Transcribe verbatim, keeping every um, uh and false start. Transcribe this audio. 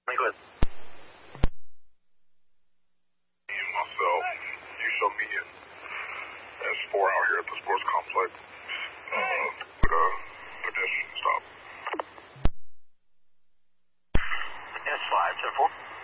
Go ahead. Me and myself, you show me in S four out here at the sports complex uh, with a pedestrian stop. S five, ten four.